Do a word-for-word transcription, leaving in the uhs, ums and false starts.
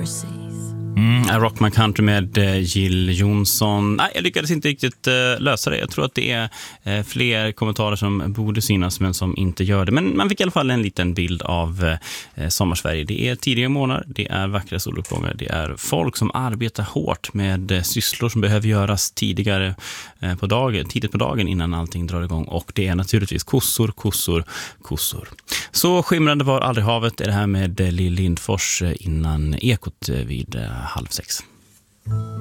overseas. Mm, Rock My Country med Jill Johnson. Nej, jag lyckades inte riktigt uh, lösa det. Jag tror att det är uh, fler kommentarer som borde synas men som inte gör det. Men man fick i alla fall en liten bild av uh, Sommarsverige. Det är tidiga månader, det är vackra soluppgångar, det är folk som arbetar hårt med uh, sysslor som behöver göras tidigare uh, på dagen, tidigt på dagen innan allting drar igång. Och det är naturligtvis kossor, kossor, kossor. Så skimrande var aldrig havet är det här med Lill Lindfors innan Ekot vid halv sex.